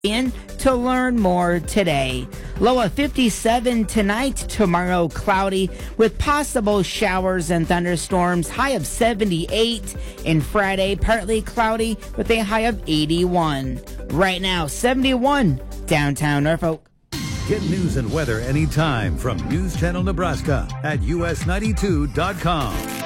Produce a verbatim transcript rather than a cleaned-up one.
in to learn more today. Low of fifty-seven tonight, tomorrow cloudy with possible showers and thunderstorms, high of seventy-eight, and Friday partly cloudy with a high of eighty-one. Right now, seventy-one downtown Norfolk. Get news and weather anytime from News Channel Nebraska at U S ninety-two dot com.